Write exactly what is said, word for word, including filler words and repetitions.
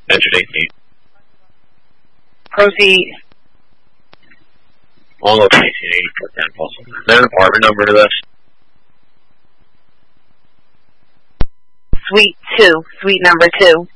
Engine eighteen. Proceed. Long open eighteen eighty for ten possible. Is there an apartment number to this? Suite two. Suite number two.